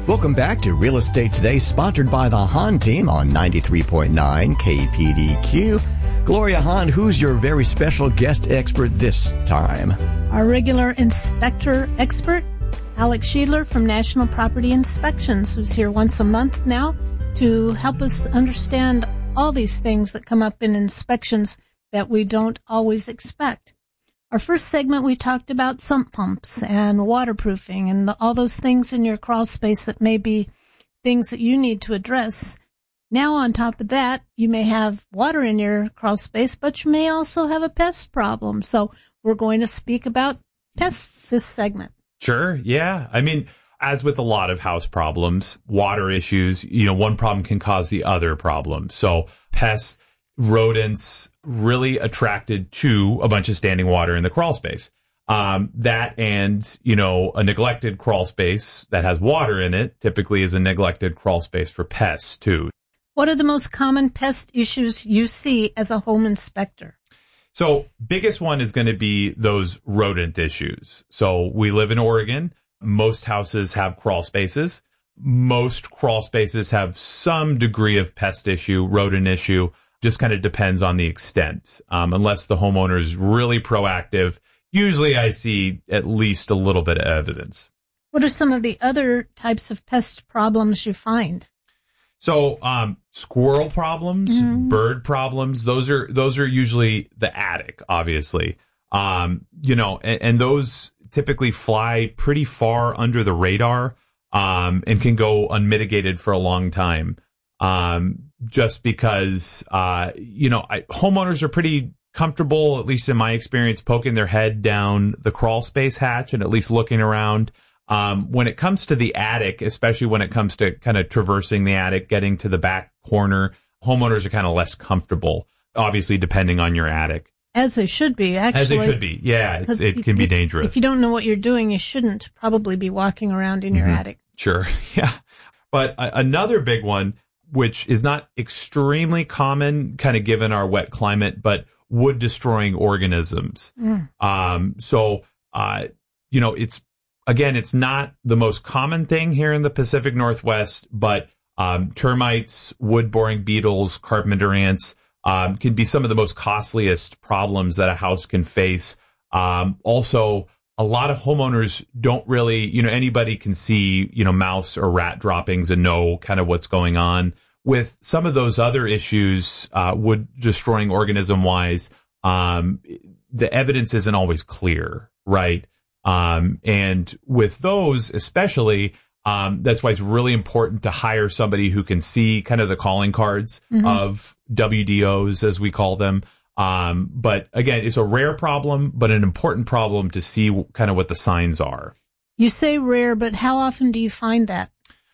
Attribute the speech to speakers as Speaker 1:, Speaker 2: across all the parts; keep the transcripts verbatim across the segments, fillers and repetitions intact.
Speaker 1: Welcome back to Real Estate Today, sponsored by the Hahn team on ninety-three point nine K P D Q. Gloria Hahn, who's your very special guest expert this time?
Speaker 2: Our regular inspector expert, Alex Schiedler from National Property Inspections, who's here once a month now to help us understand all these things that come up in inspections that we don't always expect. Our first segment, we talked about sump pumps and waterproofing and the, all those things in your crawl space that may be things that you need to address. Now, on top of that, you may have water in your crawl space, but you may also have a pest problem. So we're going to speak about pests this segment.
Speaker 3: Sure. Yeah. I mean, as with a lot of house problems, water issues, you know, one problem can cause the other problem. So pests, rodents, really attracted to a bunch of standing water in the crawl space. Um, that and, you know, a neglected crawl space that has water in it typically is a neglected crawl space for pests too.
Speaker 2: What are the most common pest issues you see as a home inspector?
Speaker 3: So biggest one is going to be those rodent issues. So we live in Oregon. Most houses have crawl spaces. Most crawl spaces have some degree of pest issue, rodent issue. Just kind of depends on the extent. Um, unless the homeowner is really proactive, usually I see at least a little bit of evidence.
Speaker 2: What are some of the other types of pest problems you find?
Speaker 3: So um, squirrel problems,
Speaker 2: Mm-hmm.
Speaker 3: bird problems, those are those are usually the attic, obviously. Um, you know, and, and those typically fly pretty far under the radar um, and can go unmitigated for a long time. Um, just because, uh, you know, I, homeowners are pretty comfortable, at least in my experience, poking their head down the crawl space hatch and at least looking around. Um, when it comes to the attic, especially when it comes to kind of traversing the attic, getting to the back corner, homeowners are kind of less comfortable, obviously, depending on your attic.
Speaker 2: As they should be, actually.
Speaker 3: As they should be. Yeah, it's, it can be dangerous.
Speaker 2: If you don't know what you're doing, you shouldn't probably be walking around in your
Speaker 3: Mm-hmm.
Speaker 2: attic.
Speaker 3: Sure. Yeah. But uh, another big one, which is not extremely common, kind of given our wet climate, but wood destroying organisms.
Speaker 2: Mm.
Speaker 3: Um, so, uh, you know, it's, again, it's not the most common thing here in the Pacific Northwest, but um, termites, wood boring beetles, carpenter ants um, can be some of the most costliest problems that a house can face. Um, also, a lot of homeowners don't really, you know, anybody can see, you know, mouse or rat droppings and know kind of what's going on. With some of those other issues, uh, wood destroying organism wise, um, the evidence isn't always clear, right? Um, and with those, especially, um, that's why it's really important to hire somebody who can see kind of the calling cards mm-hmm. of W D Os, as we call them. Um, but again, it's a rare problem, but an important problem to see kind of what the signs are.
Speaker 2: You say rare, but how often do you find that?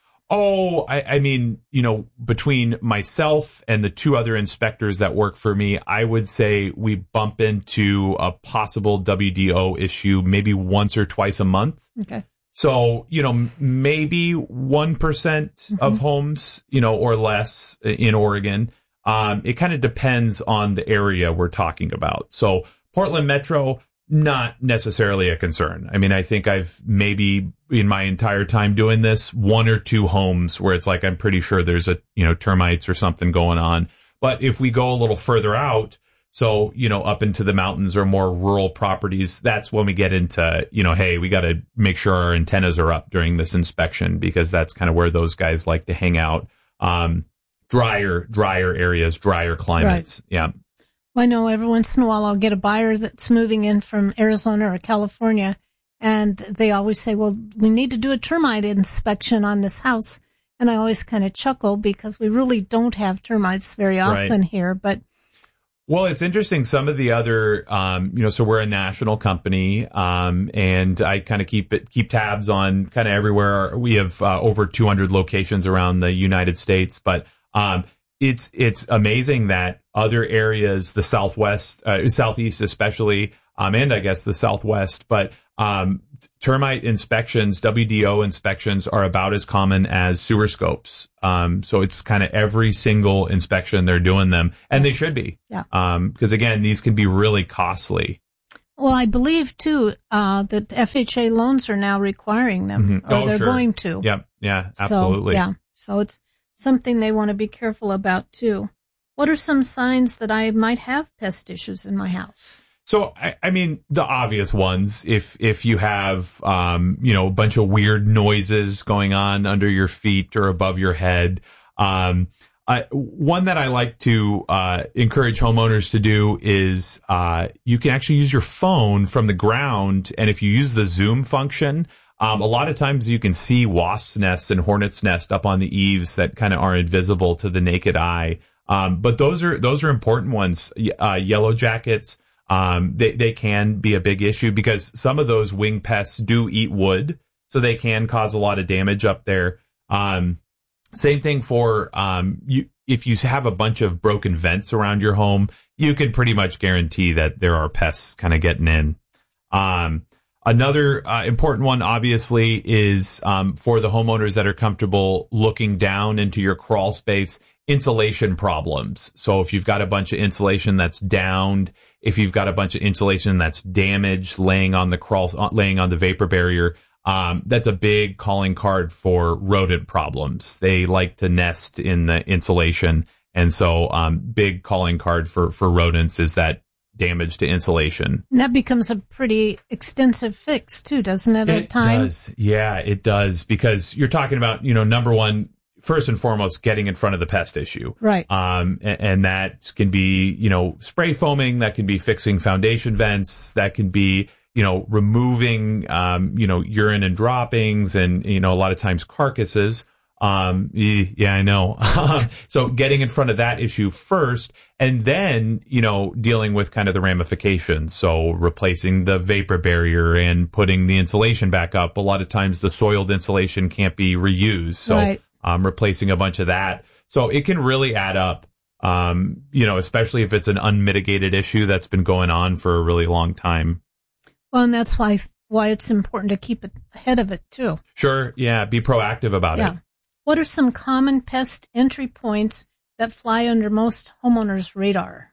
Speaker 3: Oh, I, I mean, you know, between myself and the two other inspectors that work for me, I would say we bump into a possible W D O issue maybe once or twice a month.
Speaker 2: Okay.
Speaker 3: So, you know, maybe one percent mm-hmm. of homes, you know, or less in Oregon. Um, it kind of depends on the area we're talking about. So Portland Metro, not necessarily a concern. I mean, I think I've maybe in my entire time doing this, one or two homes where it's like, I'm pretty sure there's a, you know, termites or something going on. But if we go a little further out, so, you know, up into the mountains or more rural properties, that's when we get into, you know, hey, we got to make sure our antennas are up during this inspection, because that's kind of where those guys like to hang out. Um, drier, drier areas, drier climates. Right. Yeah.
Speaker 2: Well, I know every once in a while I'll get a buyer that's moving in from Arizona or California, and they always say, well, we need to do a termite inspection on this house. And I always kind of chuckle because we really don't have termites very often right. here, but
Speaker 3: well, it's interesting. Some of the other, um, you know, so we're a national company, um, and I kind of keep it, keep tabs on kind of everywhere. We have uh, over two hundred locations around the United States, but um, it's it's amazing that other areas, the Southwest, uh, Southeast especially, um, and I guess the Southwest, but um, termite inspections, W D O inspections are about as common as sewer scopes. Um, so it's kind of every single inspection they're doing them, and they should be.
Speaker 2: Yeah.
Speaker 3: Um, because again, these can be really costly.
Speaker 2: Well, I believe too, uh, that F H A loans are now requiring them,
Speaker 3: Mm-hmm.
Speaker 2: or
Speaker 3: oh,
Speaker 2: they're
Speaker 3: sure.
Speaker 2: going to.
Speaker 3: Yep. Yeah, absolutely.
Speaker 2: So, yeah. So it's something they want to be careful about too. What are some signs that I might have pest issues in my house?
Speaker 3: So, I, I mean, the obvious ones, if if you have, um, you know, a bunch of weird noises going on under your feet or above your head. Um, I, one that I like to uh, encourage homeowners to do is uh, you can actually use your phone from the ground. And if you use the zoom function, um, a lot of times you can see wasps' nests and hornets' nests up on the eaves that kind of are invisible to the naked eye. Um, but those are those are important ones. Uh, yellow jackets. Um, they, they can be a big issue because some of those wing pests do eat wood, so they can cause a lot of damage up there. Um, same thing for, um, you, if you have a bunch of broken vents around your home, you can pretty much guarantee that there are pests kind of getting in. Um, another, uh, important one, obviously, is, um, for the homeowners that are comfortable looking down into your crawl space, insulation problems. So if you've got a bunch of insulation that's downed, if you've got a bunch of insulation that's damaged, laying on the crawl, laying on the vapor barrier, um, that's a big calling card for rodent problems. They like to nest in the insulation, and so um, big calling card for for rodents is that damage to insulation.
Speaker 2: And that becomes a pretty extensive fix too, doesn't it? At
Speaker 3: it
Speaker 2: times,
Speaker 3: does. Yeah, it does, because you're talking about, you know, number one, first and foremost, getting in front of the pest issue.
Speaker 2: Right.
Speaker 3: Um, and, and that can be, you know, spray foaming, that can be fixing foundation vents, that can be, you know, removing, um, you know, urine and droppings and, you know, a lot of times carcasses. Um, yeah, I know. So getting in front of that issue first, and then, you know, dealing with kind of the ramifications. So replacing the vapor barrier and putting the insulation back up. A lot of times the soiled insulation can't be reused. So,
Speaker 2: right.
Speaker 3: um, replacing a bunch of that. So it can really add up, um, you know, especially if it's an unmitigated issue that's been going on for a really long time.
Speaker 2: Well, and that's why why it's important to keep it ahead of it too.
Speaker 3: Sure. Yeah. Be proactive about
Speaker 2: yeah.
Speaker 3: it.
Speaker 2: What are some common pest entry points that fly under most homeowners' radar?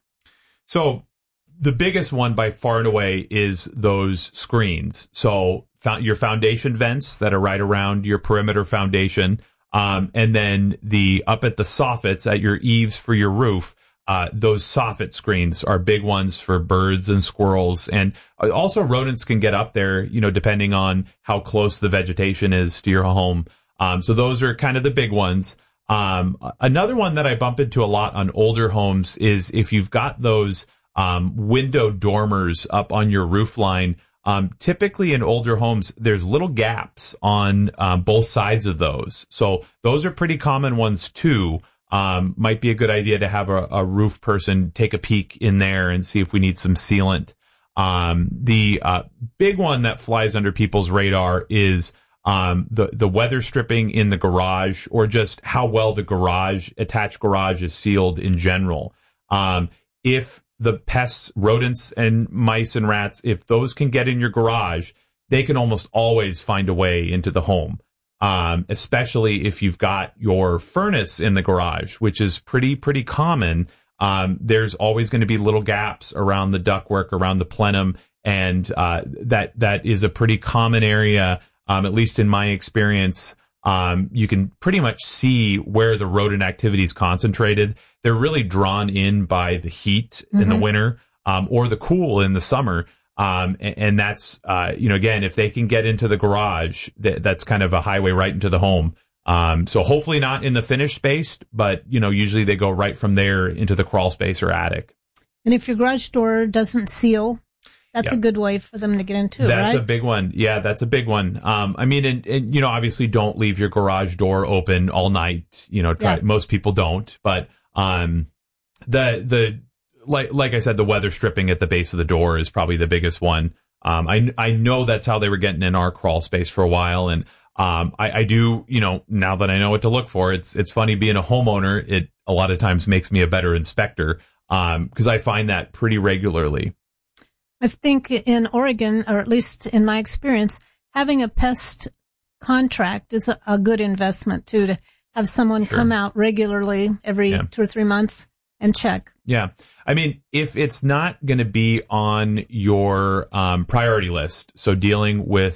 Speaker 3: So the biggest one by far and away is those screens. So your foundation vents that are right around your perimeter foundation, um, and then the up at the soffits at your eaves for your roof. Uh, those soffit screens are big ones for birds and squirrels, and also rodents can get up there, you know, depending on how close the vegetation is to your home. Um, so those are kind of the big ones. Um, another one that I bump into a lot on older homes is if you've got those um, window dormers up on your roof line. Um, typically in older homes, there's little gaps on um, both sides of those. So those are pretty common ones too. Um, might be a good idea to have a, a roof person take a peek in there and see if we need some sealant. Um, the uh, big one that flies under people's radar is um, the the weather stripping in the garage, or just how well the garage, attached garage, is sealed in general. Um, if the pests, rodents and mice and rats, if those can get in your garage, they can almost always find a way into the home. Um, especially if you've got your furnace in the garage, which is pretty, pretty common. Um, there's always going to be little gaps around the ductwork, around the plenum. And, uh, that, that is a pretty common area. Um, at least in my experience, um, you can pretty much see where the rodent activity is concentrated. They're really drawn in by the heat mm-hmm. in the winter, um, or the cool in the summer. Um, and, and that's, uh, you know, again, if they can get into the garage, th- that's kind of a highway right into the home. Um, so hopefully not in the finished space, but, you know, usually they go right from there into the crawl space or attic.
Speaker 2: And if your garage door doesn't seal, that's yeah. a good way for them to get into,
Speaker 3: that's
Speaker 2: right?
Speaker 3: a big one. Yeah, that's a big one. Um, I mean, and, and, you know, obviously don't leave your garage door open all night. You know, try, yeah. most people don't, but, um, the, the, Like like I said, the weather stripping at the base of the door is probably the biggest one. Um, I I know that's how they were getting in our crawl space for a while, and um, I, I do, you know, now that I know what to look for, it's it's funny being a homeowner. It a lot of times makes me a better inspector, um, because I find that pretty regularly.
Speaker 2: I think in Oregon, or at least in my experience, having a pest contract is a, a good investment too. To have someone sure. come out regularly every yeah. two or three months and check.
Speaker 3: Yeah. I mean, if it's not going to be on your um, priority list, so dealing with